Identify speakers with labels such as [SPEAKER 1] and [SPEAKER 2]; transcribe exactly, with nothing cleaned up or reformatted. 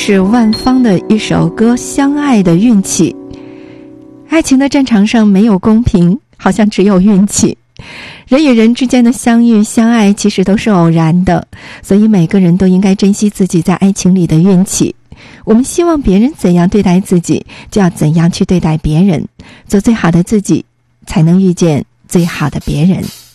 [SPEAKER 1] 是万芳的一首歌《相爱的运气》。爱情的战场上没有公平，好像只有运气。人与人之间的相遇相爱其实都是偶然的，所以每个人都应该珍惜自己在爱情里的运气。我们希望别人怎样对待自己，就要怎样去对待别人，做最好的自己，才能遇见最好的别人。